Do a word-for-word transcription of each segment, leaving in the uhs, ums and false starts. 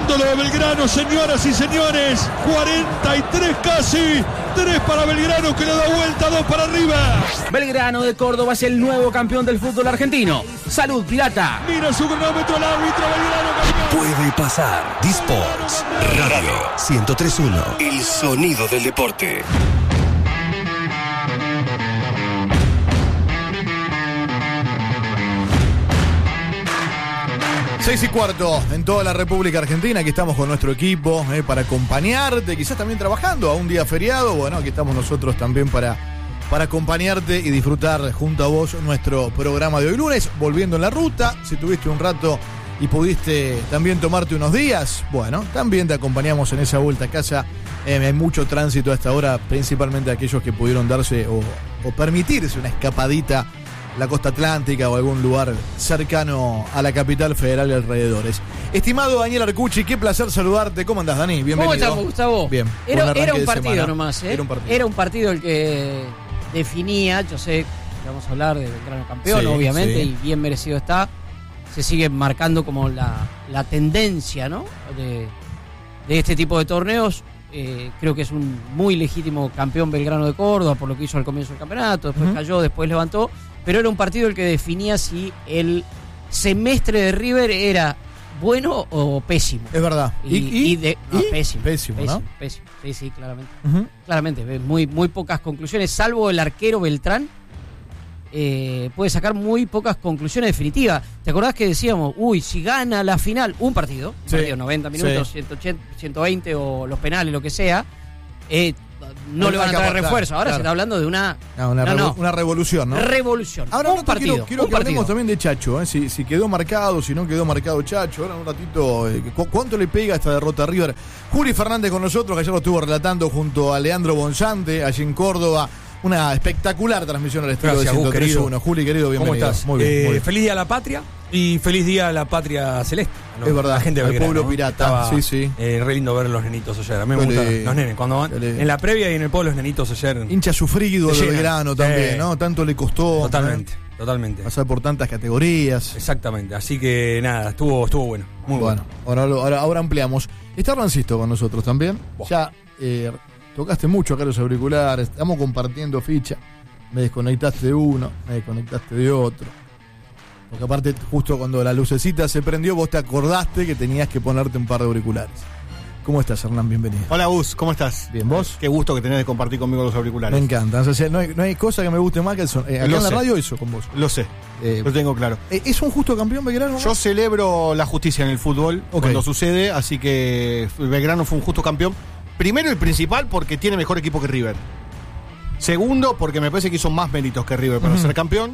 ídolo de Belgrano, señoras y señores. cuarenta y tres casi. tres para Belgrano que le da vuelta, dos para arriba. Belgrano de Córdoba es el nuevo campeón del fútbol argentino. Salud, Pirata. Mira su cronómetro el árbitro. Belgrano campeón. Puede pasar. D-Sports Radio ciento tres punto uno. El sonido del deporte. Seis y cuarto en toda la República Argentina. Aquí estamos con nuestro equipo eh, para acompañarte, quizás también trabajando a un día feriado. Bueno, aquí estamos nosotros también para, para acompañarte y disfrutar junto a vos nuestro programa de hoy lunes. Volviendo en la ruta, si tuviste un rato y pudiste también tomarte unos días, bueno, también te acompañamos en esa vuelta a casa. Eh, hay mucho tránsito a esta hora, principalmente aquellos que pudieron darse o, o permitirse una escapadita la costa atlántica o algún lugar cercano a la capital federal y alrededores. Estimado Daniel Arcucci, qué placer saludarte. ¿Cómo andás, Dani? Bienvenido. ¿Cómo estás, Gustavo? Bien. Era, era un partido nomás, ¿eh? Era un partido. Era un partido el que definía, yo sé que vamos a hablar de Belgrano campeón, sí, obviamente, sí. y bien merecido está. Se sigue marcando como la, la tendencia, ¿no? De, de este tipo de torneos. Eh, creo que es un muy legítimo campeón Belgrano de Córdoba por lo que hizo al comienzo del campeonato, después uh-huh. cayó, después levantó, pero era un partido el que definía si el semestre de River era bueno o pésimo. Es verdad. Y, ¿Y, y, y de, no, y? Pésimo, pésimo, pésimo, ¿no? Pésimo, sí, sí, claramente. Uh-huh. Claramente, muy, muy pocas conclusiones, salvo el arquero Beltrán. Eh, puede sacar muy pocas conclusiones definitivas. ¿Te acordás que decíamos, uy, si gana la final, un partido, un sí, partido noventa minutos, sí. ciento ochenta, ciento veinte o los penales, lo que sea, eh, no, no le van a traer refuerzo? Ahora claro. se está hablando de una, no, una, no, revo- no. una revolución, ¿no? Revolución. Ahora un no, partido. Quiero, quiero un que hablemos partido. también de Chacho, ¿eh? si, si quedó marcado, si no quedó marcado Chacho. Ahora en un ratito, eh, ¿cu- ¿cuánto le pega esta derrota a River? Juli Fernández con nosotros, que ayer lo estuvo relatando junto a Leandro Bonzante, allí en Córdoba. Una espectacular transmisión al estilo Gracias, de ciento tres punto uno. Juli, querido, bienvenido. ¿Cómo estás? Muy bien, Eh, muy bien. Feliz día a la patria y feliz día a la patria celeste. ¿No? Es verdad, la gente de al Belgrano, pueblo ¿no? pirata. Estaba, Sí, sí. Eh, re lindo ver los nenitos ayer. A mí me Qué gustan lindo. los nenes. Cuando van Qué lindo. en la previa y en el pueblo, los nenitos ayer. Hincha sufrido Te de llegan. Belgrano Sí. también, ¿no? Tanto le costó. Totalmente, ¿eh? totalmente. Pasar por tantas categorías. Exactamente. Así que nada, estuvo, estuvo bueno. Muy bueno. Bueno, ahora, ahora, ahora ampliamos. Está Rancisto con nosotros también. Buah. Ya eh, tocaste mucho acá los auriculares. Estamos compartiendo ficha. Me desconectaste de uno, me desconectaste de otro. Porque aparte, justo cuando la lucecita se prendió, vos te acordaste que tenías que ponerte un par de auriculares. ¿Cómo estás, Hernán? Bienvenido. Hola, Gus, ¿cómo estás? Bien, ¿vos? Qué gusto que tenés de compartir conmigo los auriculares. Me encanta. O sea, no, hay, no hay cosa que me guste más que el son. Eh, acá Lo en la sé. radio eso con vos. Lo sé, Eh, lo tengo claro. eh, ¿Es un justo campeón Belgrano? Yo celebro la justicia en el fútbol Ok. cuando sucede, así que Belgrano fue un justo campeón. Primero y principal porque tiene mejor equipo que River. Segundo, porque me parece que hizo más méritos que River para Uh-huh. ser campeón.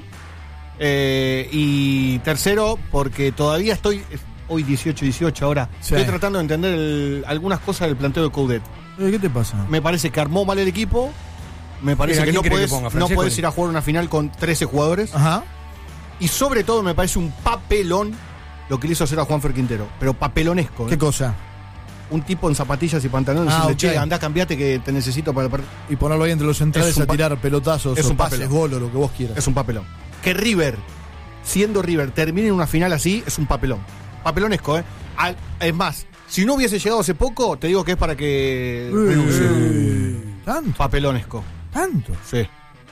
Eh, y tercero, porque todavía estoy, hoy dieciocho dieciocho ahora, Sí. estoy tratando de entender el- algunas cosas del planteo de Coudet. Eh, ¿Qué te pasa? Me parece que armó mal el equipo. Me parece Mira, que ¿quién no cree que puedes, ponga? no ¿Francesco? puedes ir a jugar una final con trece jugadores. Ajá. Y sobre todo me parece un papelón lo que le hizo hacer a Juanfer Quintero. Pero papelonesco. ¿eh? ¿Qué cosa? Un tipo en zapatillas y pantalones Ah, decirle, ok. che, andá, cambiate que te necesito para el partido. Y ponerlo ahí entre los centrales Es un a pa- tirar pelotazos es o un pases, papelón. gol o lo que vos quieras. Es un papelón. Que River, siendo River, termine en una final así, es un papelón. Papelonesco, ¿eh? Al- es más, si no hubiese llegado hace poco, te digo que es para que renuncie. Eh, ¿Tanto? Papelonesco. ¿Tanto? Sí.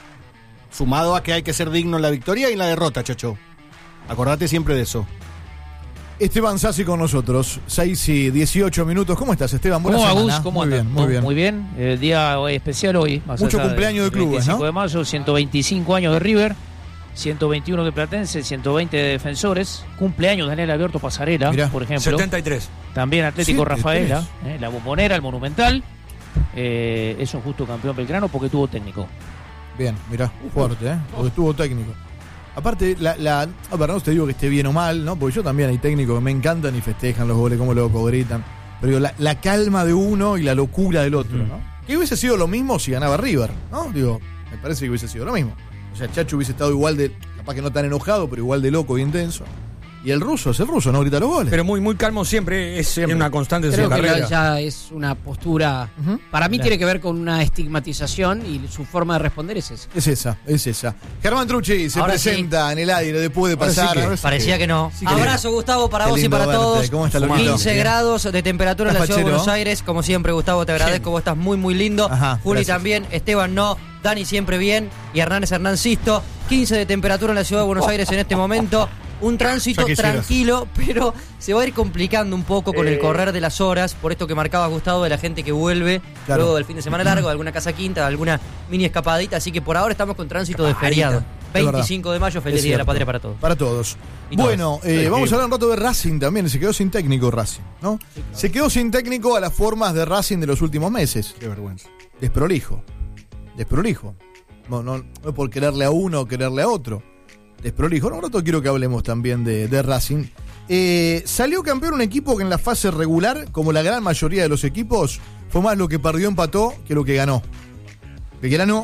Sumado a que hay que ser digno en la victoria y en la derrota, chacho. Acordate siempre de eso. Esteban Sassi con nosotros, seis y dieciocho minutos. ¿Cómo estás, Esteban? Buena ¿Cómo va, semana. Gus? ¿Cómo muy andan? bien, muy bien. Muy bien. El día hoy especial hoy. más Mucho allá cumpleaños de del clubes, veinticinco ¿no? de mayo, ciento veinticinco años de River, ciento veintiuno de Platense, ciento veinte de Defensores. Cumpleaños Daniel Alberto Pasarela, Mirá, por ejemplo. setenta y tres. También Atlético setenta y tres. Rafaela, eh, la Bombonera, el Monumental. Eh, es un justo campeón Belgrano porque tuvo técnico. Bien, mirá, fuerte, ¿eh? Porque estuvo técnico. Aparte, la, la, a ver, no te digo que esté bien o mal, ¿no? Porque yo también hay técnicos que me encantan y festejan los goles, como loco, gritan. Pero digo, la, la calma de uno y la locura del otro, ¿no? Que hubiese sido lo mismo si ganaba River, ¿no? Digo, me parece que hubiese sido lo mismo. O sea, Chacho hubiese estado igual de, capaz que no tan enojado, pero igual de loco y intenso. Y el ruso es el ruso, no grita los goles. Pero muy, muy calmo siempre, es Siempre. una constante en su Creo que carrera. la- ya es una postura. Ujú. Para mí Claro. tiene que ver con una estigmatización y su forma de responder es esa. Es esa, es esa. Germán Trucci se Ahora presenta en el aire después de Ahora sí pasar. que- Ahora sí Parecía que no. Sí que- Abrazo, Gustavo, para Qué vos y lindo para verte. todos. ¿Cómo está, loquito? quince Bien. grados de temperatura en la ¿Estás ciudad de fachero? Buenos Aires. Como siempre, Gustavo, te agradezco. Vos estás muy, muy lindo. Ajá, Juli gracias. también. Esteban no. Dani siempre bien. Y Hernández Hernancisto. quince de temperatura en la ciudad de Buenos Aires en este momento. Un tránsito Ya quisieras. tranquilo, pero se va a ir complicando un poco con el Eh. correr de las horas, por esto que marcaba Gustavo de la gente que vuelve Claro. luego del fin de semana largo, de alguna casa quinta, de alguna mini escapadita, así que por ahora estamos con tránsito de feriado. verdad. veinticinco de mayo, feliz Es Día de la cierto. Patria para todos. Para todos. Y todas. Bueno, eh, vamos a hablar un rato de Racing también. Se quedó sin técnico Racing, ¿no? Se quedó sin técnico a las formas de Racing de los últimos meses. Qué vergüenza. Desprolijo. Desprolijo. No, no, no por quererle a uno o quererle a otro. Desprolijo. No, un rato quiero que hablemos también de, de Racing. Eh, salió campeón un equipo que en la fase regular, como la gran mayoría de los equipos, fue más lo que perdió, empató, que lo que ganó. Lo que ganó,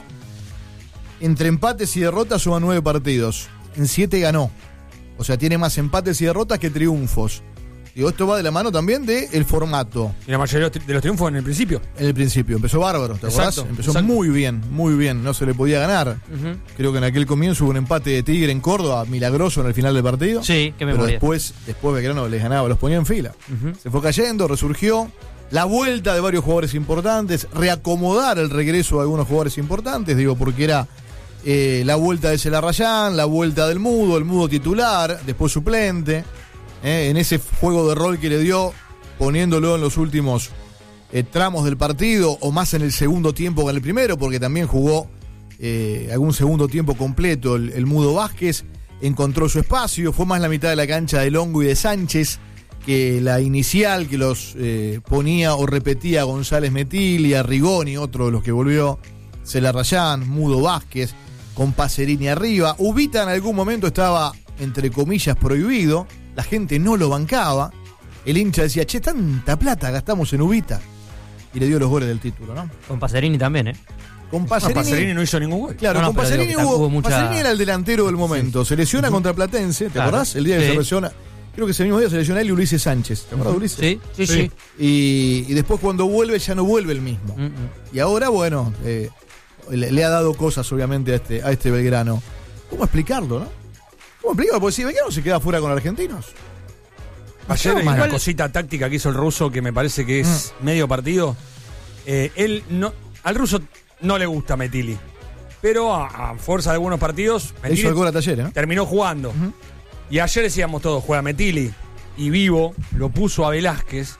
entre empates y derrotas, suman nueve partidos. En siete ganó. O sea, tiene más empates y derrotas que triunfos. Digo, esto va de la mano también del formato. Y la mayoría de los tri- de los triunfos en el principio. En el principio, empezó bárbaro, ¿te acordás? Exacto, Empezó exacto. muy bien, muy bien, no se le podía ganar. Ujú. Creo que en aquel comienzo hubo un empate de Tigre en Córdoba, milagroso en el final del partido. Sí, qué Pero memoria. después, después Belgrano les ganaba, los ponía en fila. Ujú. Se fue cayendo, resurgió. La vuelta de varios jugadores importantes, reacomodar el regreso de algunos jugadores importantes, digo, porque era eh, la vuelta de Celarrayán, la vuelta del Mudo, el Mudo titular, después suplente, eh, en ese juego de rol que le dio, poniéndolo en los últimos eh, tramos del partido, o más en el segundo tiempo que en el primero, porque también jugó eh, algún segundo tiempo completo el, el Mudo Vázquez, encontró su espacio, fue más la mitad de la cancha de Longo y de Sánchez, que la inicial que los eh, ponía o repetía González Metiglia, Rigoni, otro de los que volvió, Celarrayán, Mudo Vázquez, con Pacerini arriba. Ubita en algún momento estaba, entre comillas, prohibido, la gente no lo bancaba, el hincha decía, che, tanta plata gastamos en Ubita, y le dio los goles del título, ¿no? Con Pacerini también, ¿eh? Con No, Pacerini, Pacerini no hizo ningún gol. claro, No, no, con pero Pacerini digo que hubo, hubo mucha- Pacerini era el delantero del momento, se lesiona contra Platense, ¿te Claro. acordás? El día que Sí. se lesiona, creo que ese mismo día se lesiona él y Ulises Sánchez, ¿te acordás de Ulises? Sí, sí, sí. Y, y después cuando vuelve ya no vuelve el mismo. Mm, mm. Y ahora, bueno, eh, le, le ha dado cosas obviamente a este, a este Belgrano. ¿Cómo explicarlo, no? ¿Cómo explicarlo? Porque si Belgrano se queda fuera con argentinos. Ayer hay Igual- una cosita táctica que hizo el ruso que me parece que es medio partido. Eh, él no, al ruso no le gusta Metili, pero a, a fuerza de algunos partidos Le hizo Metili el gol a Talleres, ¿no? terminó jugando. Ujú. Y ayer decíamos todos, juega Metili y Vivo lo puso a Velázquez.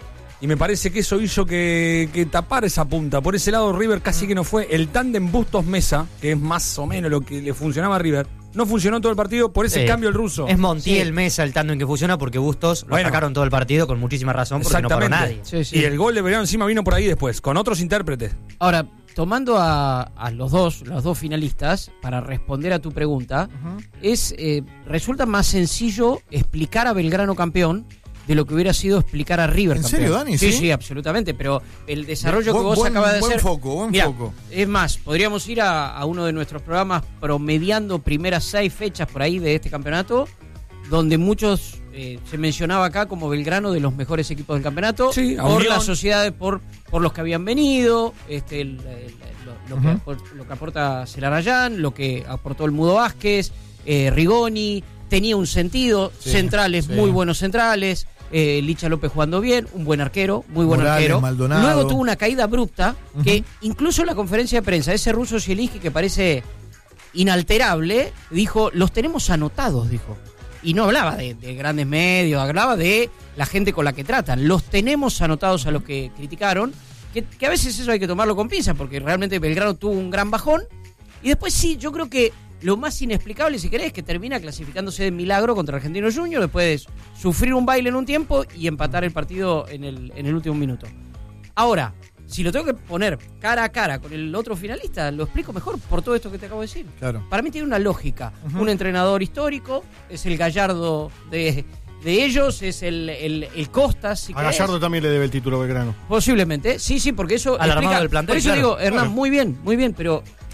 Y me parece que eso hizo que, que tapar esa punta. Por ese lado River casi que no fue. El tándem Bustos Mesa, que es más o menos lo que le funcionaba a River, no funcionó todo el partido por ese Sí. cambio el ruso. Es Montiel Mesa el tándem que funciona porque Bustos lo Bueno. sacaron todo el partido con muchísima razón porque no paró nadie. Sí, sí. Y el gol de Belgrano encima vino por ahí después, con otros intérpretes. Ahora, tomando a, a los dos, los dos finalistas, para responder a tu pregunta, es eh, resulta más sencillo explicar a Belgrano campeón de lo que hubiera sido explicar a River ¿En campeón. serio, Dani? Sí, ¿Sí? sí, absolutamente, pero el desarrollo Buen- que vos buen- acabas de buen hacer... foco, buen Mirá, foco. es más, podríamos ir a, a uno de nuestros programas promediando primeras seis fechas por ahí de este campeonato, donde muchos eh, se mencionaba acá como Belgrano de los mejores equipos del campeonato, Sí, a por Unión. las sociedades, por, por los que habían venido, este, el- el- lo, lo que, Ujú. apor- lo que aporta Celarayán, lo que aportó el Mudo Vázquez, eh, Rigoni, tenía un sentido, Sí, centrales, sí. muy buenos centrales, eh, Licha López jugando bien, un buen arquero, muy buen Morales, arquero. Maldonado. Luego tuvo una caída abrupta que Ujú. incluso en la conferencia de prensa, ese ruso Zielinski que parece inalterable, dijo, los tenemos anotados, dijo. Y no hablaba de, de grandes medios, hablaba de la gente con la que tratan. Los tenemos anotados a los que criticaron, que, que a veces eso hay que tomarlo con pinzas, porque realmente Belgrano tuvo un gran bajón. Y después sí, yo creo que lo más inexplicable, si querés, es que termina clasificándose de milagro contra Argentino Junior, después de sufrir un baile en un tiempo y empatar el partido en el, en el último minuto. Ahora, si lo tengo que poner cara a cara con el otro finalista, lo explico mejor por todo esto que te acabo de decir. Claro. Para mí tiene una lógica. Un entrenador histórico, es el Gallardo de, de ellos, es el, el, el Costas, si A querés. Gallardo también le debe el título Belgrano. Posiblemente, sí, sí, porque eso Al explica- armado del plantel, por eso claro. digo, Hernán, Claro. muy bien, muy bien, pero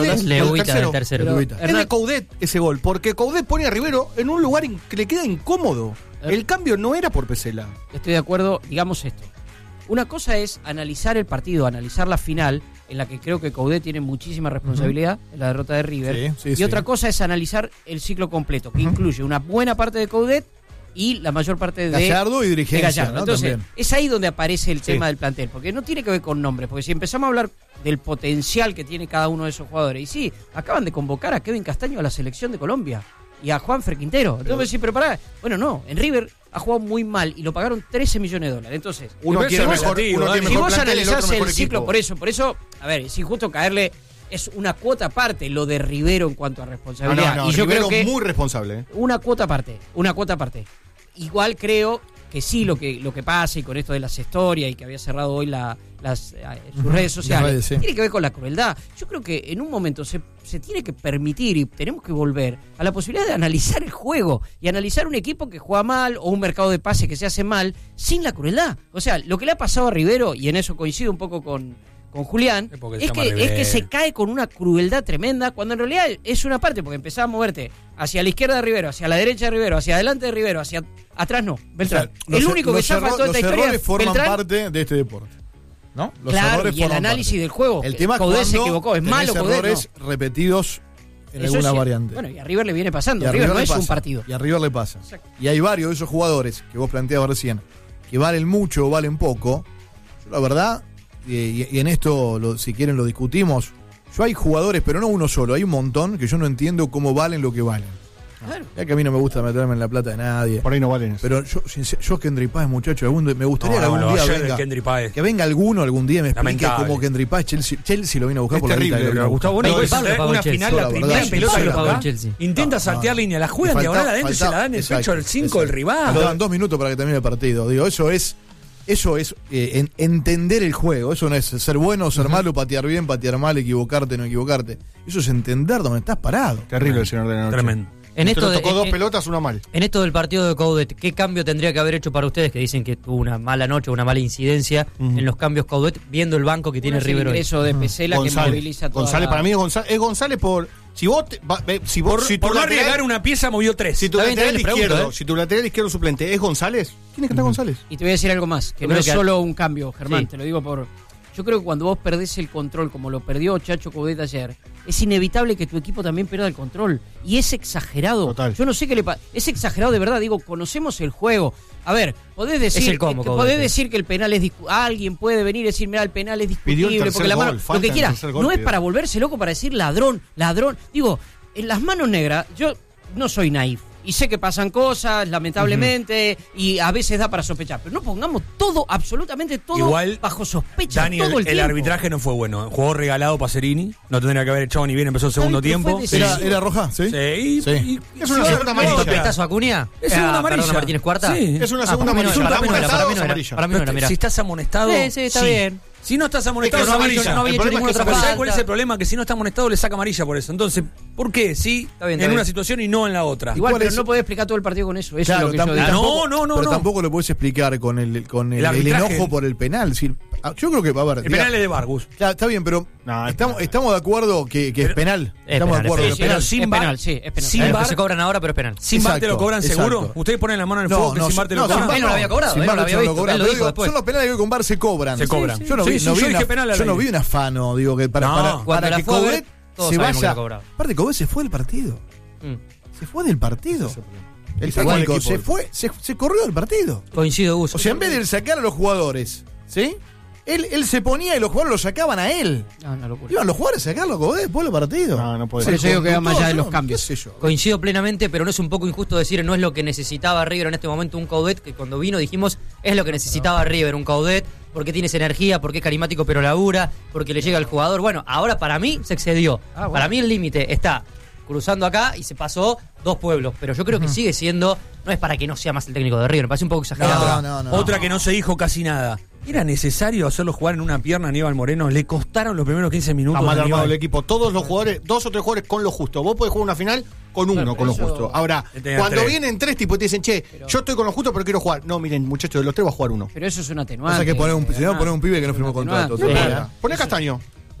pero es no de, es Legüita el del tercero. Pero- Es de Coudet ese gol, porque Coudet pone a Rivero en un lugar in- que le queda incómodo. El cambio no era por Pesela. Estoy de acuerdo, digamos esto. una cosa es analizar el partido, analizar la final, en la que creo que Coudet tiene muchísima responsabilidad uh-huh. en la derrota de River. Sí, sí, y sí. otra cosa es analizar el ciclo completo, que uh-huh. incluye una buena parte de Coudet y la mayor parte de Gallardo y dirigencia, de Gallardo. ¿no? Entonces, También. es ahí donde aparece el Sí. tema del plantel, porque no tiene que ver con nombres, porque si empezamos a hablar del potencial que tiene cada uno de esos jugadores, y sí, acaban de convocar a Kevin Castaño a la selección de Colombia y a Juanfer Quintero. Entonces, pero, sí, pero pará, bueno, no, en River ha jugado muy mal y lo pagaron trece millones de dólares. Entonces, uno tiene mejor, uno tiene si mejor vos plantel, analizás el, el, otro el ciclo, equipo. por eso, por eso, a ver, es injusto caerle, es una cuota aparte lo de Rivero en cuanto a responsabilidad. No, no, no, y yo Rivero creo que muy responsable. ¿eh? Una cuota aparte, una cuota aparte. Igual creo que sí lo que lo que pasa, y con esto de las historias y que había cerrado hoy la, las eh, sus uh-huh. redes sociales, redes, sí. tiene que ver con la crueldad. Yo creo que en un momento se, se tiene que permitir y tenemos que volver a la posibilidad de analizar el juego y analizar un equipo que juega mal o un mercado de pases que se hace mal sin la crueldad. O sea, lo que le ha pasado a Rivero, y en eso coincido un poco con, con Julián, es, es que, es que se cae con una crueldad tremenda, cuando en realidad es una parte, porque empezaba a moverte hacia la izquierda de Rivero, hacia la derecha de Rivero, hacia adelante de Rivero, hacia atrás no, Beltrán. O sea, el los, único que zafa toda esta historia errores forman Beltrán, parte de este deporte, ¿no? Los claro, errores y el forman análisis parte. del juego. El tema es Coudet cuando se equivocó, es tenés malo Coudet, errores no. repetidos en Eso alguna sí. variante. Bueno, y a River le viene pasando. Y a River, River no le es pasa, un partido. Y a River le pasa. Exacto. Y hay varios de esos jugadores que vos planteabas recién, que valen mucho o valen poco. Yo la verdad, y, y- y en esto, lo- si quieren lo discutimos, yo hay jugadores, pero no uno solo, hay un montón que yo no entiendo cómo valen lo que valen. Claro. Ya que a mí no me gusta meterme en la plata de nadie. Por ahí no valen eso. Pero yo, sincer- yo Kendry Páez, muchacho, algún día- me gustaría No, que algún no, día ayer de venga. Kendry Páez. Que venga alguno algún día y me explique Lamentable. cómo Kendry Páez, Chelsea, Chelsea lo vino a buscar Es por la terrible, guita que lo vino a Pero buscar. Gustavo, no Veinte puede palos ser pagó una el Chelsea. final, la La primera verdad, pelota veinte que palos pagó toca, el Chelsea. intenta No, saltear no. línea, la juegan Le diagonal faltaba- adentro y se la dan en el exacto, pecho al cinco del exacto. rival. Faltaban dos minutos para que termine el partido. Digo, eso es eso es eh, en- entender el juego. Eso no es ser bueno o ser malo, patear bien, patear mal, equivocarte, no equivocarte. Eso es entender dónde estás parado. Terrible el señor de la noche. Tremendo. En Te esto, lo de- tocó dos en- pelotas, una mal. en esto del partido de Coudet, ¿qué cambio tendría que haber hecho para ustedes que dicen que tuvo una mala noche, una mala incidencia Ujú. en los cambios Coudet, viendo el banco que tiene Uno es el River hoy? ingreso de Pesela que González. moviliza toda González, la- para mí es González, es González por. Si vos. te- va- ve- si vos Por, si tu por no lateral- arriesgar una pieza, movió tres. Si tu Está bien, lateral está bien, les izquierdo, pregunto, ¿eh? si tu lateral izquierdo suplente es González, tiene que estar González. Y te voy a decir algo más, que Yo no creo es que- solo un cambio, Germán, Sí. te lo digo por... Yo creo que cuando vos perdés el control, como lo perdió Chacho Coudet ayer, es inevitable que tu equipo también pierda el control. Y es exagerado. Total. Yo no sé qué le pasa. Es exagerado de verdad, digo, conocemos el juego. A ver, podés decir, Es el combo, que, Coudet. podés decir que el penal es discu- alguien puede venir y decir, mira, el penal es Pidió el discutible, tercer porque la mano, gol, lo falta que el quiera. tercer gol, No es pidió. para volverse loco para decir ladrón, ladrón. Digo, en las manos negras, yo no soy naif. Y sé que pasan cosas, lamentablemente, y a veces da para sospechar. Pero no pongamos todo, absolutamente todo, Igual, bajo sospecha Dani, todo el, el, el tiempo. arbitraje no fue bueno. Jugó regalado Pacerini. No tendría que haber echado ni bien empezó el segundo Está bien, pero tiempo. fue ¿Era, decisivo. era roja? Sí. Sí, y- Sí. y- Es una sí, segunda no, amarilla. o sea, ¿Petazo Acuña? Es segunda Ah, amarilla. Fernando Martínez Cuarta. Sí. Es una Ah, segunda para mí no amarilla. era, para mí no era, para mí no era. Amarilla. Para mí no era, mirá. Si estás amonestado. Sí, sí, está sí. bien. Si no estás amonestado, Es que es no había amarilla. hecho- no había El hecho problema ninguna es que, otra ¿sabes falta. cuál es el problema? Que si no está amonestado le saca amarilla por eso. Entonces, ¿por qué? Sí, Está bien, está en bien. una situación y no en la otra. Igual, ¿Cuál pero es? no podés explicar todo el partido con eso. Eso Claro, es lo que yo tampoco- digo. Ah, no, tampoco- no, no, pero no. tampoco lo puedes explicar con el, con el, El el arbitraje. enojo por el penal. Si- ah, yo creo que, a ver, El diga- penal es de Vargas. Claro, está bien, pero No, es estamos, penal. estamos de acuerdo que, que es Pero- penal. Es Estamos penal, de acuerdo es que es Pero penal. sin Es bar- penal, sí, es penal. sin Es lo bar- que se cobran ahora, pero es penal. Sin bar te lo Exacto, cobran seguro. exacto. Ustedes ponen la mano en el fuego que sin bar te lo no, sin cobran. bar Él no lo había cobrado, Sin él bar no lo había yo visto, cobran, él lo pero dijo digo, después. son los penales que con bar se cobran. Se cobran. Yo no Sí, vi, sí, no yo vi dije una- penal al yo no aire. vi un afano, digo, que para, No. para, Cuando para la que fue a ver, Coudet todos se sabemos que vaya. la cobraba. Aparte, Coudet se fue del partido. Mm. Se fue del partido. El Y sacó al técnico equipo. se fue, se, se corrió del partido. Coincido, Gus. O sea, en vez de sacar a los jugadores, ¿sí? Él, él se ponía y los jugadores lo sacaban a él. No, una locura. Iban los jugadores a sacarlo a Coudet después del partido. No, no puede Por eso digo que va más allá de los Yo, cambios. qué sé yo. Coincido plenamente, pero no es un poco injusto decir no es lo que necesitaba River en este momento un Coudet, que cuando vino dijimos es lo que necesitaba River, un Coudet, porque tiene esa energía, porque es carismático pero labura, porque le llega al jugador. Bueno, ahora para mí se excedió. Ah, bueno. Para mí el límite está cruzando acá y se pasó dos pueblos, pero yo creo que sigue siendo, no es para que no sea más el técnico de River, me parece un poco exagerado. No, no, no. Otra que no se dijo casi nada. ¿Era necesario hacerlo jugar en una pierna a Aníbal Moreno? ¿Le costaron los primeros quince minutos? Está mal a armado Aníbal? el equipo. Todos los jugadores, dos o tres jugadores con lo justo. Vos podés jugar una final con uno, Claro, con lo eso- justo. Ahora, Que tengas cuando tres. vienen tres tipos y te dicen, che, yo estoy con lo justo, pero quiero jugar. No, miren, muchachos, de los tres va a jugar uno. Pero eso es un atenuante. Pasa que poner un, si no, además. poner un pibe que no Es firmó un contrato. atenuante. todavía. Poné a Castaño.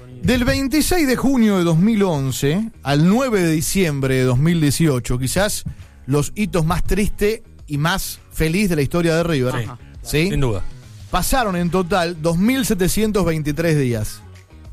Del veintiséis de junio de dos mil once al nueve de diciembre de dos mil dieciocho, quizás los hitos más tristes y más feliz de la historia de River. Sí, ¿sí? Sin duda. Pasaron en total dos mil setecientos veintitrés días.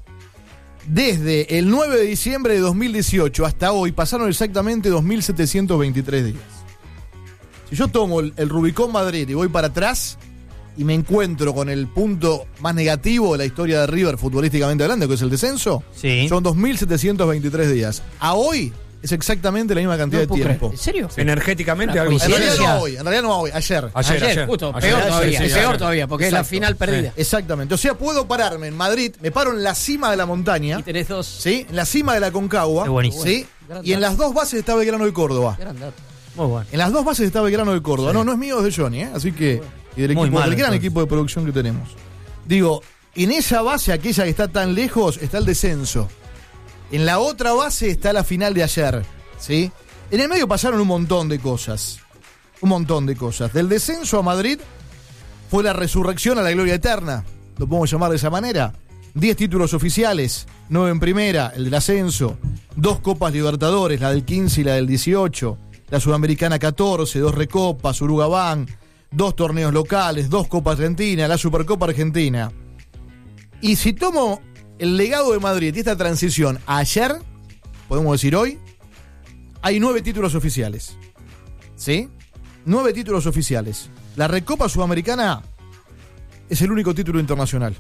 Desde el nueve de diciembre de dos mil dieciocho hasta hoy pasaron exactamente dos mil setecientos veintitrés días. Si yo tomo el, el Rubicón Madrid y voy para atrás y me encuentro con el punto más negativo de la historia de River futbolísticamente hablando, que es el descenso, Sí. son dos mil setecientos veintitrés días. A hoy es exactamente la misma cantidad No de puedo tiempo. creer. ¿En serio? Energéticamente Una algo En realidad coincidencia. no hoy, en realidad no hoy, ayer. Ayer, ayer. justo, Ayer, peor ayer, todavía, sí, es sí, peor ayer. todavía, porque es la Exacto. final perdida. Exactamente. O sea, puedo pararme en Madrid, me paro en la cima de la montaña, Y tenés dos. ¿sí? En la cima de la Concagua, Qué buenísimo. ¿sí? Gran Y en dato. las dos bases está Belgrano de Córdoba. Gran dato. Muy bueno. En las dos bases está Belgrano de Córdoba. No, no es mío, es de Johnny, ¿eh? Así que. Y del, Muy equipo, mal, del gran entonces. equipo de producción que tenemos. Digo, en esa base, aquella que está tan lejos, está el descenso. En la otra base está la final de ayer, ¿sí? En el medio pasaron un montón de cosas. Un montón de cosas. Del descenso a Madrid fue la resurrección a la gloria eterna. Lo podemos llamar de esa manera. Diez títulos oficiales, nueve en primera, el del ascenso, dos Copas Libertadores, la del quince y la del dieciocho, la Sudamericana catorce, dos Recopas, Urugabán, dos torneos locales, dos Copas Argentina, la Supercopa Argentina. Y si tomo el legado de Madrid y esta transición a ayer, podemos decir hoy, hay nueve títulos oficiales. ¿Sí? Nueve títulos oficiales. La Recopa Sudamericana es el único título internacional.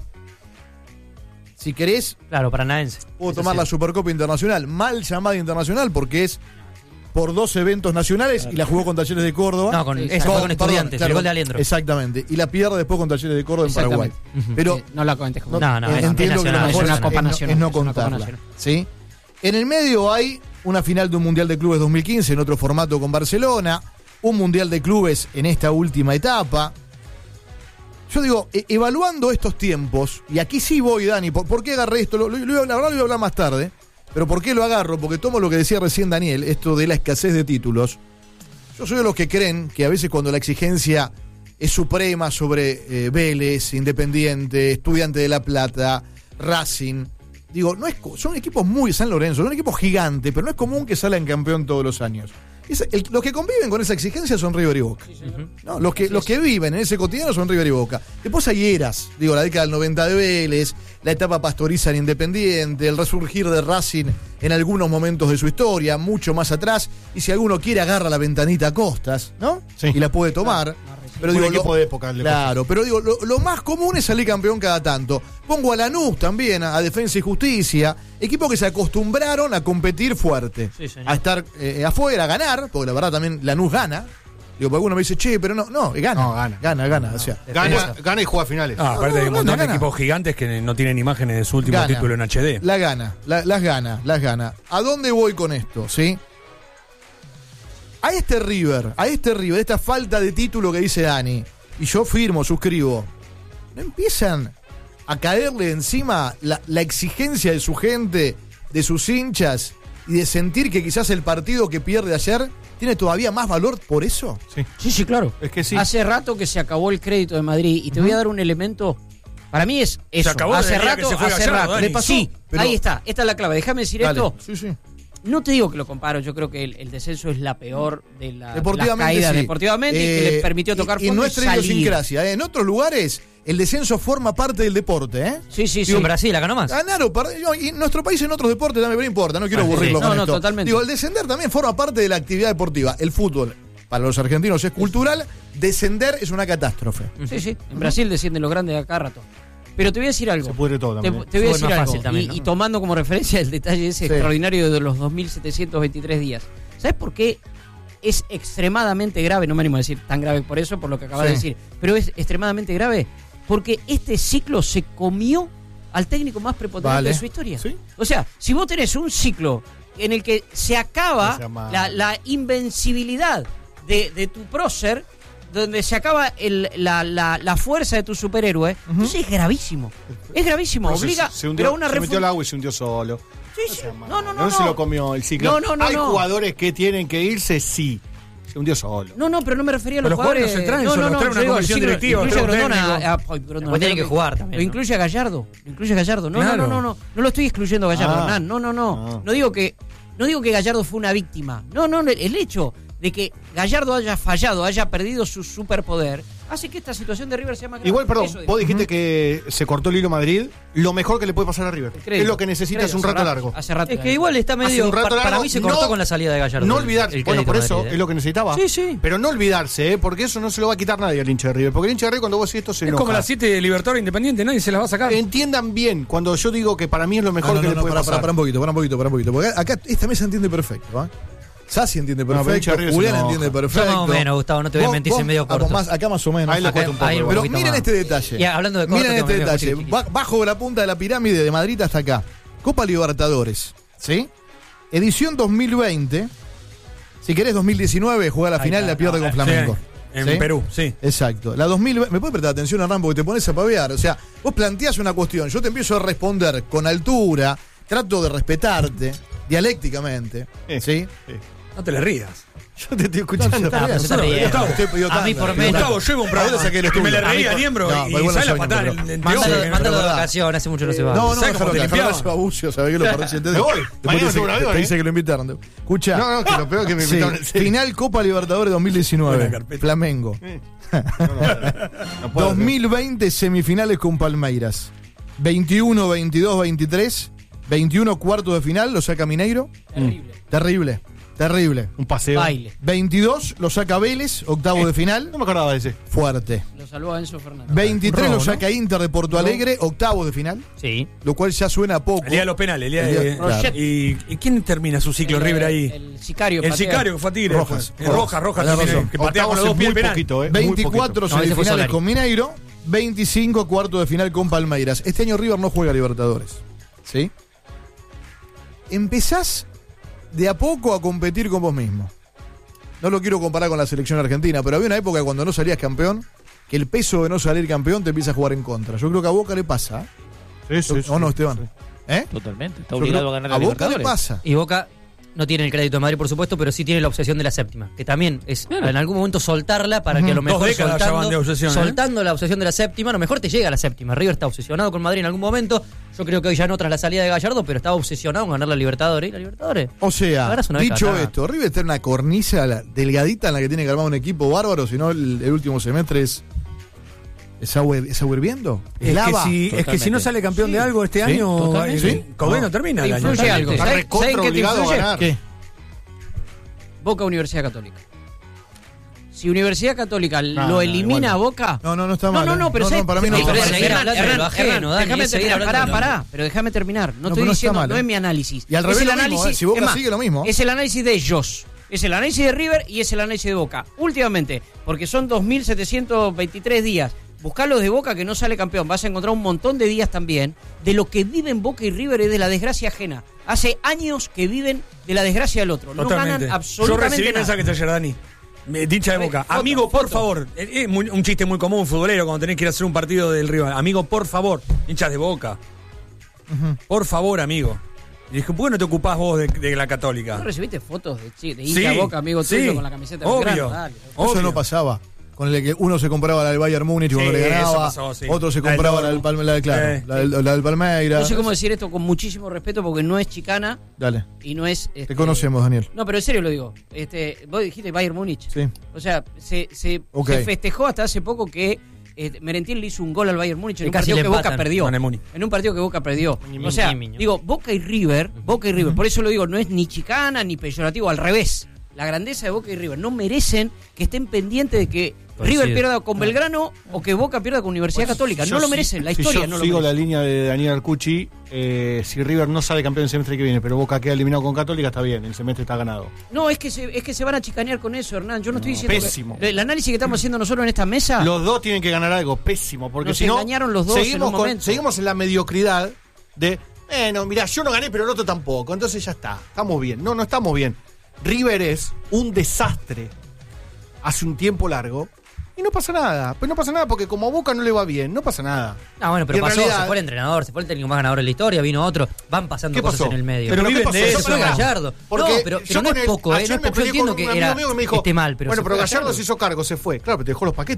Si querés, Claro, paranaense. puedo Eso tomar sí. la Supercopa Internacional, mal llamada internacional porque es por dos eventos nacionales y la jugó con Talleres de Córdoba. No, con, Sí, esa fue con Estudiantes, claro, el gol de Aliendro. Exactamente. Y la pierde después con Talleres de Córdoba en Paraguay. Exactamente. Pero Eh, no la comentes como. No, no, es- entiendo es que lo nacional, mejor es una es, Copa es no- Nacional, es no es una Copa contarla. Nacional. ¿Sí? En el medio hay una final de un Mundial de Clubes dos mil quince en otro formato con Barcelona, un Mundial de Clubes en esta última etapa. Yo digo, e- evaluando estos tiempos, y aquí sí voy, Dani, ¿por, por qué agarré esto? Lo, lo, lo- la verdad lo voy a hablar más tarde, pero ¿por qué lo agarro? Porque tomo lo que decía recién Daniel, esto de la escasez de títulos. Yo soy de los que creen que a veces cuando la exigencia es suprema sobre eh, Vélez, Independiente, Estudiante de La Plata, Racing, digo, no es, co- son equipos muy, San Lorenzo, son equipos gigantes, pero no es común que salgan campeón todos los años. Es- el- los que conviven con esa exigencia son River y Boca. ¿No? Los, que, los que viven en ese cotidiano son River y Boca. Después hay eras, digo, la década del noventa de Vélez, la etapa pastoriza en Independiente, el resurgir de Racing en algunos momentos de su historia, mucho más atrás, y si alguno quiere agarra la ventanita a Costas, ¿no? Sí. Y la puede tomar. Pero Un digo, equipo lo- de época, el de Claro, pero digo, lo, lo más común es salir campeón cada tanto. Pongo a Lanús también, a, a Defensa y Justicia, equipos que se acostumbraron a competir fuerte, Sí, señor. a estar eh, afuera, a ganar, porque la verdad también Lanús gana. Digo, porque alguno me dice, che, pero no, no, gana. No, gana. Gana, gana. O sea, Gana, gana y juega finales. Ah, aparte hay un no, montón no, de gana. equipos gigantes que no tienen imágenes de su último Gana. título en H D. la gana, la- las gana, las gana. ¿A dónde voy con esto? ¿Sí? A este River, a este River, esta falta de título que dice Dani, y yo firmo, suscribo, ¿no empiezan a caerle encima la, la exigencia de su gente, de sus hinchas, y de sentir que quizás el partido que pierde ayer tiene todavía más valor por eso? Sí. Sí, sí, claro. Es que sí. Hace rato que se acabó el crédito de Madrid y te voy a dar un elemento. Para mí es eso. acabó hace desde el día rato, que se fue hace Gallardo, rato. Dani. Le pasó. Sí, pero- Ahí está. Esta es la clave. Déjame decir Dale. esto. Sí, sí. No te digo que lo comparo. Yo creo que el, el descenso es la peor de la, Deportivamente, las caídas sí. deportivamente y que Eh, le permitió tocar y, y fondo nuestra salir. idiosincrasia, ¿eh? En otros lugares el descenso forma parte del deporte, ¿eh? Sí, sí, sí. Sí, en Brasil, acá nomás. Ganar o perder. no, Y en nuestro país en otros deportes también, pero no importa, no quiero Ah, sí, aburrirlo sí. con No, no, esto. totalmente. Digo, el descender también forma parte de la actividad deportiva. El fútbol, para los argentinos es cultural, descender es una catástrofe. Sí, sí. En Brasil descienden los grandes a cada rato. Pero te voy a decir algo. Se pudre todo Te, también. te voy a Fue decir más algo. fácil también, y, ¿no? y tomando como referencia el detalle ese Sí. extraordinario de los dos mil setecientos veintitrés días. ¿Sabes por qué es extremadamente grave? No me animo a decir tan grave por eso, por lo que acabas Sí. de decir. Pero es extremadamente grave porque este ciclo se comió al técnico más prepotente Vale. de su historia. Sí. O sea, si vos tenés un ciclo en el que se acaba Se llama- la, la invencibilidad de, de tu prócer, donde se acaba el- la, la- la fuerza de tu superhéroe, entonces es gravísimo. Es gravísimo. Pero se- Obliga se, hundió, pero a una se metió refun- al agua y se hundió solo. Sí, sí. sea, No, no, no. No se no. lo comió el ciclo. No, no, no, Hay no. jugadores que tienen que irse, sí. Se hundió solo. No, no, pero no me refería a los Pero los jugadores jugadores. no se traen, no, solo no, los trae no, una yo digo, comisión el ciclo directiva, incluye a trae un Grondona, técnico. a- ay, Grondona, Después tiene no, que jugar también, Lo ¿no? incluye a Gallardo. Lo incluye a Gallardo. No, Claro. no, no, no, no. No lo estoy excluyendo a Gallardo, Ah. Hernán. No, no, no. Ah. No digo que. No digo que Gallardo fue una víctima. No, no, el hecho de que Gallardo haya fallado, haya perdido su superpoder, hace que esta situación de River sea más grave. Igual, perdón, Eso digo. vos dijiste uh-huh. que se cortó el hilo Madrid. Lo mejor que le puede pasar a River. Crédito, es lo que necesita crédito, es un rato, rato largo. Hace rato. Es que igual está medio. Un rato para, largo, para mí se cortó no, con la salida de Gallardo. No olvidarse. Bueno, por eso Madrid, ¿eh? es lo que necesitaba. Sí, sí. Pero no olvidarse, ¿eh? Porque eso no se lo va a quitar nadie al hincha de River. Porque el hincha de River, cuando vos decís esto, se Es enoja. como las siete de Libertadores Independiente, nadie se las va a sacar. Entiendan bien, cuando yo digo que para mí es lo mejor No, no, que no, le no, puede para, pasar. para, para un poquito, para un poquito, para un poquito. Porque acá esta mesa entiende perfecto, ¿eh? Sassi entiende No, pero perfecto, Hincha River Julián se enoja. entiende perfecto. Yo más o menos, Gustavo, no te voy a Vos- mentir, vos- soy medio ah, vos corto. más- acá más o menos. Ahí le Acá- cuesta un poco. ahí un igual. Pero poquito miren más. este detalle. Y hablando de corto, Miren tengo este medio detalle. chiqui, chiqui. Ba- Bajo la punta de la pirámide de Madrid hasta acá. Copa Libertadores, ¿sí? Edición dos mil veinte. Si querés dos mil diecinueve, juega la Ahí final y está, la pierde no, con eh, Flamengo. sí, en ¿Sí? Perú, sí. Exacto. La dos mil veinte, me puede prestar atención, Hernán, porque te pones a pavear. O sea, vos planteás una cuestión, yo te empiezo a responder con altura, trato de respetarte dialécticamente, Sí. ¿sí? Sí. No te le rías. Yo te estoy escuchando. No, Ah, pero se está no, riendo. Gustavo, usted pidió A tanda, mí por pidió menos. tanda. Gustavo, llevo un ¿A programa dónde saqué el que me le estudio? reía a Niembro No, y, pero y igual no sale a saben, patar pero- el, el Mándalo, teórico, mándalo de verdad. vacaciones, hace mucho no se va. No, no, ¿Sabes déjalo cómo te acá, limpiaba? déjalo a Bucio, ¿sabés que lo parece? Me voy. Después Mañana te dice, subo un avión, te dice ¿eh? que lo invitaron. Escucha. No, no, que lo peor que me Sí, invitaron en serio. final Copa Libertadores dos mil diecinueve. Buena carpeta. Flamengo. No, no, no puedo dos mil veinte semifinales con Palmeiras. veintiuno, veintidós, veintitrés. veintiuno cuartos de final, lo saca Mineiro. Terrible. Terrible, terrible. Un paseo. Baile. veintidós lo saca Vélez, octavo de final. No me acordaba de ese. Fuerte. Lo salvó a Enzo Fernández. veintitrés Robo, lo ¿no? saca Inter de Porto Alegre, octavo de final. Sí. Lo cual ya suena a poco. El día de los penales, el día El día- de. claro. ¿Y, ¿Y quién termina su ciclo El, River ahí? El sicario. El patea. sicario que fue a Tigre. Rojas. después. El Rojas, Rojas Tenés también, razón. que patea con los dos pies el muy penal. poquito, ¿eh? Muy veinticuatro poquito. No, ese fue semifinales Solari. con Mineiro, veinticinco cuartos de final con Palmeiras. Este año River no juega Libertadores. ¿Sí? Empezás de a poco a competir con vos mismo. No lo quiero comparar con la selección argentina, pero había una época cuando no salías campeón, que el peso de no salir campeón te empieza a jugar en contra. Yo creo que a Boca le pasa. Sí, sí, sí, ¿O no, sí. Esteban? ¿Eh? Totalmente. Está Yo obligado creo- a ganar a la Boca le Libertadores. pasa. Y Boca no tiene el crédito de Madrid, por supuesto, pero sí tiene la obsesión de la séptima, que también es Claro. en algún momento soltarla para que a lo Dos mejor décadas ya van soltando, de obsesión, ¿eh? soltando la obsesión de la séptima, a lo mejor te llega a la séptima. River está obsesionado con Madrid en algún momento. Yo creo que hoy ya no tras la salida de Gallardo, pero estaba obsesionado con ganar la Libertadores. ¿Y la Libertadores? O sea, Agarras una vez dicho cada- esto, River está en una cornisa la- delgadita en la que tiene que armar un equipo bárbaro, si no el, el último semestre es. ¿Es agua, es agua hirviendo? ¿Es, Es que, lava? si, es que si no Totalmente. sale campeón de algo este Sí, año, totalmente. eh, Coudet no termina el Te año. influye algo. Está ¿Saben- recontra saben qué te obligado a influye? ganar. ¿Qué? Boca Universidad Católica. Si Universidad Católica No, lo no, elimina igual a no. Boca. No, no, no está No, mal. no, ¿eh? no, pero no, ¿sabes? para mí no Sí, está pero mal. seguir Hernán, hablando de Hernán, lo ajeno, Hernán, Dani, déjame seguir terminar. hablando Pará, de lo- pará, pero déjame terminar. No, No, estoy pero no está diciendo, mal, no ¿eh? es mi análisis. Y al Es revés el lo mismo, análisis, ¿eh? Si Boca es más, sigue lo mismo. Es el análisis de ellos. Es el análisis de River y es el análisis de Boca. Últimamente, porque son dos mil setecientos veintitrés días. Buscar los de Boca que no sale campeón. Vas a encontrar un montón de días también. De lo que viven Boca y River es de la desgracia ajena. Hace años que viven de la desgracia del otro. No Totalmente. ganan Yo absolutamente recibí nada. mensajes ayer, Dani. Me- Dicha de Boca. Foto, Amigo, por foto. favor. Es es muy- un chiste muy común, futbolero, cuando tenés que ir a hacer un partido del rival. Amigo, por favor. Hinchas de Boca. Por favor, amigo. Y dije, ¿por qué no te ocupás vos de, de la Católica? ¿No recibiste fotos de, chi- de hincha Sí, Boca, amigo sí, tuyo, con la camiseta de obvio. Belgrano? Dale. Eso Obvio. no pasaba. Con el que uno se compraba la del Bayern Múnich cuando Sí, le ganaba, eso pasó, sí. otro se La del compraba la del, Dortmund. Palme- la del, claro, Eh. la del, la del Palmeiras. No sé cómo decir esto con muchísimo respeto porque no es chicana Dale, y no es... te este, conocemos, Daniel. No, pero en serio lo digo. Este, vos dijiste Bayern Múnich. Sí. O sea, se, se, Ok. se festejó hasta hace poco que eh, Merentiel le hizo un gol al Bayern Múnich en Y un casi partido le que Boca empatan. perdió. Con el Múnich. En un partido que Boca perdió. Ni O sea, mi, ni mi. digo, Boca y River, Boca y River, por eso lo digo, no es ni chicana ni peyorativo, al revés. La grandeza de Boca y River no merecen que estén pendientes de que Coincido. River pierda con Belgrano o que Boca pierda con Universidad Católica. Yo No lo sí- merecen, la si historia yo no lo sigo merece. la línea de Daniel Arcucci, eh, si River no sale campeón el semestre que viene, pero Boca queda eliminado con Católica, está bien, el semestre está ganado. No, es que se, es que se van a chicanear con eso, Hernán. Yo no estoy diciendo pésimo. que el análisis que estamos haciendo nosotros en esta mesa. Los dos tienen que ganar algo, pésimo, porque Nos si no, engañaron los dos en seguimos, un con- momento. seguimos en la mediocridad de, bueno, mira, yo no gané, pero el otro tampoco, entonces ya está, estamos bien. No, no estamos bien. River es un desastre hace un tiempo largo y no pasa nada. Pues no pasa nada porque como a Boca no le va bien, no pasa nada. Ah, bueno, Y pero en pasó, realidad- se fue el entrenador, se fue el técnico más ganador de la historia, vino otro, van pasando ¿Qué cosas pasó? en el medio. Pero ¿qué viven pasó? de Yo eso. me Fue la- Gallardo. Porque no, pero, yo pero no con es el- poco, ¿eh? ayer No es me poco. Yo peleé entiendo con que un amigo era mío que me dijo, esté mal, pero bueno, se pero fue Gallardo se hizo cargo, se fue. Claro, pero te dejó los paquetes.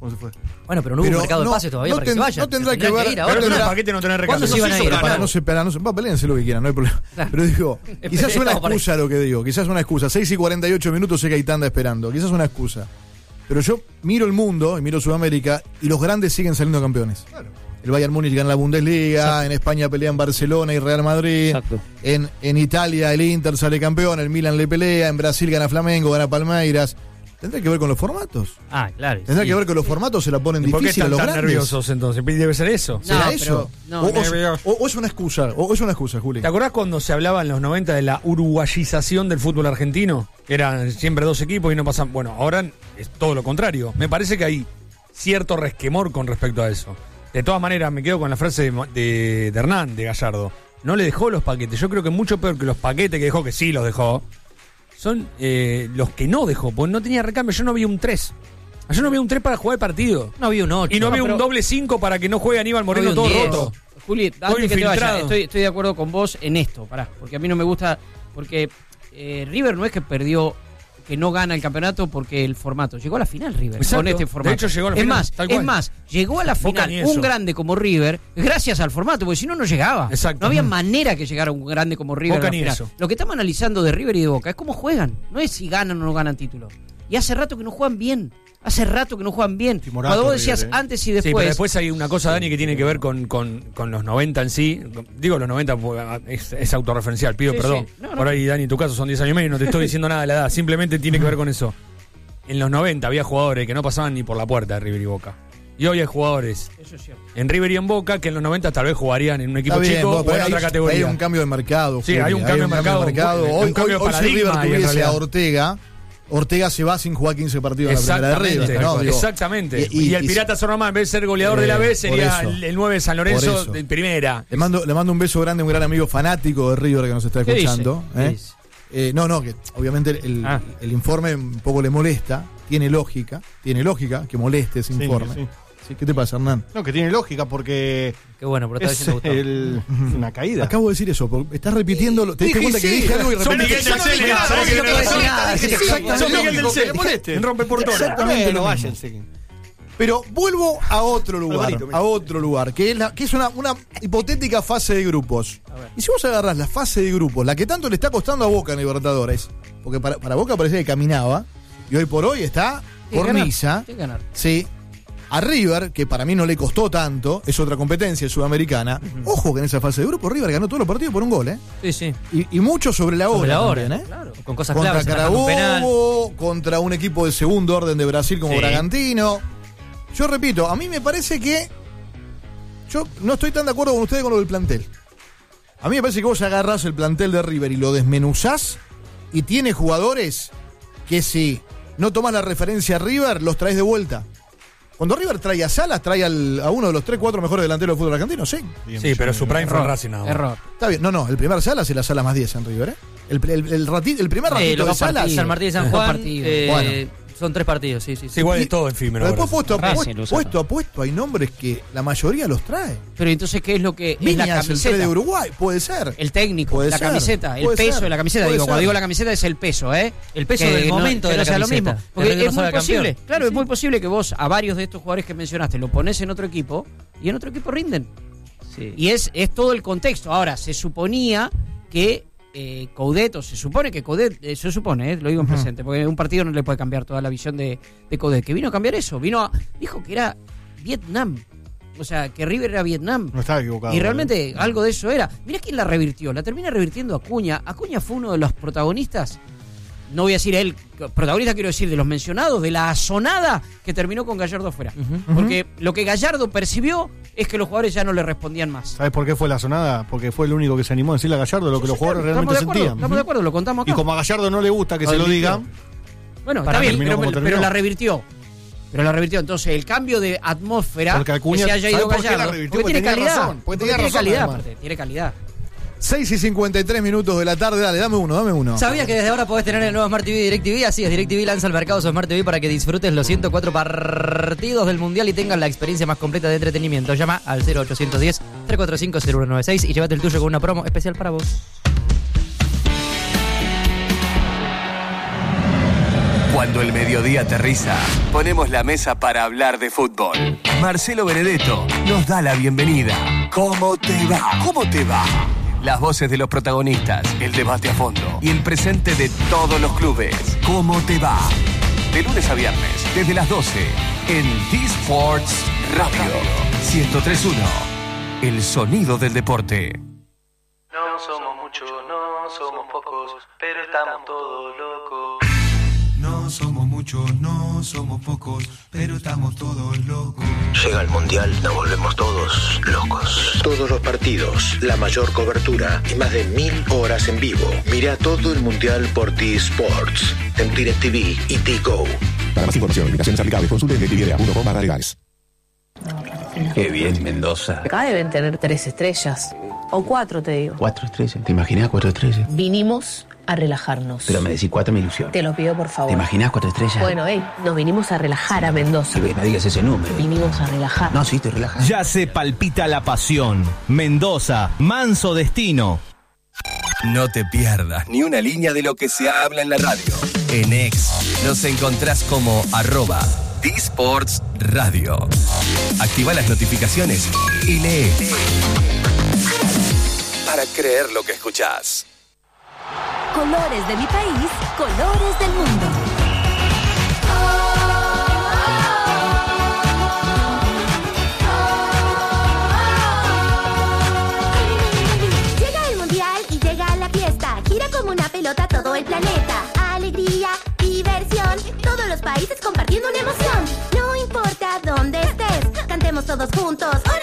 ¿Cómo se fue? Bueno, pero no hubo Pero un mercado no- de pases todavía no para que ten- se vayan. no tendrá Se que tendrán ver- ir no ahora. Pero tendrá- el paquete no tener recambio. ¿Cuándo se iban a ir? Para, para, Claro. no se, para, no se, va, peléense lo que quieran, no hay problema. Pero digo, quizás una Estamos para excusa lo que digo, quizás una excusa. seis y cuarenta y ocho minutos sé que hay tanda esperando, quizás una excusa. Pero yo miro el mundo y miro Sudamérica y los grandes siguen saliendo campeones. El Bayern Múnich gana la Bundesliga, Exacto. en España pelean Barcelona y Real Madrid, Exacto. en, en Italia el Inter sale campeón, el Milan le pelea, en Brasil gana Flamengo, gana Palmeiras. ¿Tendrá que ver con los formatos? Ah, claro. Tendrá sí. que ver que los formatos se la ponen ¿Y por qué difícil a están los tan grandes. nerviosos entonces? ¿Debe ser eso? No, ¿Será pero- eso? no, o, o- nervioso. o- o es una excusa, o es una excusa, Juli. ¿Te acordás cuando se hablaba en los noventa de la uruguayización del fútbol argentino? Que eran siempre dos equipos y no pasan. Bueno, ahora es todo lo contrario. Me parece que hay cierto resquemor con respecto a eso. De todas maneras, me quedo con la frase de, de, de Hernán, de Gallardo. No le dejó los paquetes. Yo creo que mucho peor que los paquetes que dejó, que sí los dejó, son eh, los que no dejó. Porque no tenía recambio. Yo no vi un tres. Yo no vi un tres para jugar el partido. No había un ocho. Y no vi pero- un doble cinco para que no juegue Aníbal Moreno No vi un todo diez. roto. Juli, antes que te infiltrado. vayas, estoy, estoy de acuerdo con vos en esto, pará, porque a mí no me gusta, porque eh, River no es que perdió, que no gana el campeonato porque el formato, llegó a la final River Exacto. con este De formato. hecho, llegó a la es final, más, tal es cual. más, llegó a la Boca final ni eso. un grande como River gracias al formato, porque si no no llegaba. Exacto. No había Ujú. manera que llegara un grande como River Boca a la ni final. eso. Lo que estamos analizando de River y de Boca es cómo juegan, no es si ganan o no ganan título. Y hace rato que no juegan bien. Hace rato que no juegan bien. Timorato, Cuando vos decías River, ¿eh? antes y Sí, después. pero después hay una cosa, Dani, que tiene que ver con, con, con los noventa en sí. Digo los noventa, pues, es, es autorreferencial, pido Sí, perdón. sí. No, no. Por ahí, Dani, en tu caso son diez años menos, no te estoy diciendo nada de la edad, simplemente tiene que ver con eso. En los noventa había jugadores que no pasaban ni por la puerta de River y Boca. Y hoy hay jugadores Eso es cierto. en River y en Boca que en los noventa tal vez jugarían en un equipo Está bien, chico vos, o pero en hay, otra categoría. hay un cambio de mercado. Sí, Juli, hay un cambio de mercado, mercado. un- un Hoy, cambio de hoy, hoy si River paradigma y en tuviese a realidad- Ortega, Ortega se va sin jugar quince partidos en la primera de Exactamente, River. ¿no? Digo, exactamente. Y, el Pirata San Román, en vez de ser goleador Eh, de la B, por sería eso. el, el nueve de San Por Lorenzo eso. de primera. Le mando, le mando un beso grande a un gran amigo fanático de River que nos está ¿Qué dice? escuchando. ¿Qué ¿eh? dice? Eh, no, no, que obviamente el, Ah. el informe un poco le molesta, tiene lógica, tiene lógica que moleste ese Sí, informe. sí. Sí, ¿qué te pasa, Hernán? No, que tiene lógica porque Qué bueno, pero esta vez es sí me gustó. el- una caída. Acabo de decir eso, porque estás repitiendo, lo- te diste Dije cuenta que sí. dije algo y Son repetiste. Miguel del Yo no dije Cele, nada, sabés que yo no tenés dije razón. nada, dije Exactamente Son lo Miguel mismo. del Cele. Que moleste. En rompe portón. Exactamente Bueno, lo mismo. váyanse. Pero vuelvo a otro lugar, Alvarito, mira. a otro lugar, que es, la, que es una, una hipotética fase de grupos. Y si vos agarrás la fase de grupos, la que tanto le está costando a Boca en Libertadores, porque para, para Boca parecía que caminaba, y hoy por hoy está Tiene que ganar, cornisa, tiene que ganar. sí. A River, que para mí no le costó tanto, es otra competencia sudamericana. Ojo que en esa fase de grupos River ganó todos los partidos por un gol, ¿eh? Sí, sí. Y, y mucho sobre la Sobre hora la hora, también, ¿eh? claro. Con cosas Contra claves. atajando un penal. Carabobo, contra un equipo de segundo orden de Brasil como Sí. Bragantino. Yo repito, a mí me parece que yo no estoy tan de acuerdo con ustedes con lo del plantel. A mí me parece que vos agarrás el plantel de River y lo desmenuzás y tiene jugadores que si no tomás la referencia a River, los traes de vuelta. Cuando River trae a Salas, trae al- a uno de los tres, cuatro mejores delanteros del fútbol argentino, sí. Sí, pero su prime fue en Error, Racing nada más. error. Está bien. No, no, el primer Salas es la Sala más diez en River, ¿eh? El, el, el, rati- el primer ratito Eh, los de dos Salas. partidos. San Martín y San Dos Juan. partidos. eh, Bueno. Son tres partidos, sí, sí. sí. Sí, igual Y- es todo efímero. Pero después ahora. puesto a Racing puesto, lo saca. puesto a puesto hay nombres que la mayoría los trae. Pero entonces, ¿qué es lo que es la Viñas, el camiseta? tres de Uruguay, puede ser. El técnico, Puede la ser, camiseta, el puede peso ser, de la camiseta. puede Digo, cuando ser. digo la camiseta es el peso, ¿eh? El peso Que del no- momento que de no la sea lo camiseta. mismo. Porque Que River es no muy salga posible, campeón. claro, es muy posible que vos a varios de estos jugadores que mencionaste lo pones en otro equipo y en otro equipo rinden. Sí. Y es, es todo el contexto. Ahora, se suponía que eh, Coudet, o se supone que Coudet, eh, se supone, eh, lo digo en presente, porque un partido no le puede cambiar toda la visión de, de Coudet, que vino a cambiar eso, vino a, dijo que era Vietnam, o sea, que River era Vietnam. No estaba equivocado. Y realmente algo de eso era. Mirá quién la revirtió, la termina revirtiendo Acuña. Acuña fue uno de los protagonistas, no voy a decir él, protagonista quiero decir de los mencionados, de la azonada que terminó con Gallardo afuera. Porque lo que Gallardo percibió es que los jugadores ya no le respondían más. ¿Sabes por qué fue la sonada? Porque fue el único que se animó a decirle a Gallardo lo que los jugadores Estamos realmente de acuerdo, sentían. estamos de acuerdo, lo contamos acá. Y como a Gallardo no le gusta que Lo se lo admitió. digan, Bueno, Para está bien, terminó pero, como pero terminó. la revirtió. Pero la revirtió. Entonces, el cambio de atmósfera Porque Acuña- que se haya ido ¿sabe por qué la Gallardo. revirtió? Porque Porque tiene tenía calidad. razón, porque Porque tenía tiene razón, calidad, además. aparte, tiene calidad. seis y cincuenta y tres minutos de la tarde, dale, dame uno, dame uno. ¿Sabías que desde ahora podés tener el nuevo Smart T V de DirecTV? Así es, DirecTV lanza al mercado su Smart T V para que disfrutes los ciento cuatro partidos del Mundial y tengas la experiencia más completa de entretenimiento. Llama al cero ochocientos diez, trescientos cuarenta y cinco, cero uno noventa y seis y llévate el tuyo con una promo especial para vos. Cuando el mediodía aterriza, ponemos la mesa para hablar de fútbol. Marcelo Benedetto nos da la bienvenida. ¿Cómo te va? ¿Cómo te va? Las voces de los protagonistas, el debate a fondo y el presente de todos los clubes. ¿Cómo te va? De lunes a viernes, desde las doce, en T-Sports Radio ciento tres punto uno. El sonido del deporte. No somos muchos, no somos pocos, pero estamos todos locos. No somos muchos, no somos pocos, pero estamos todos locos. Llega el Mundial, nos volvemos todos locos. Todos los partidos, la mayor cobertura y más de mil horas en vivo. Mira todo el Mundial por T-Sports, en DirecTV y T-Go. Para más información, invitaciones aplicables, consulte en directv punto com barra legales. Qué bien, Mendoza. Acá deben tener tres estrellas. O cuatro, te digo. Cuatro estrellas. ¿Te imaginas cuatro estrellas? Vinimos a relajarnos. Pero me decís cuatro, me ilusión. Te lo pido, por favor. ¿Te imaginas cuatro estrellas? Bueno, hey, nos vinimos a relajar a Mendoza. Sí, no digas ese número. Vinimos a relajar. No, sí, estoy relajado. Ya se palpita la pasión. Mendoza, manso destino. No te pierdas ni una línea de lo que se habla en la radio. En X nos encontrás como arroba T-Sports Radio. Activa las notificaciones y lee. Para creer lo que escuchás. Colores de mi país, colores del mundo. Llega el mundial y llega la fiesta. Gira como una pelota todo el planeta. Alegría, diversión, todos los países compartiendo una emoción. No importa dónde estés, cantemos todos juntos. ¡Hora!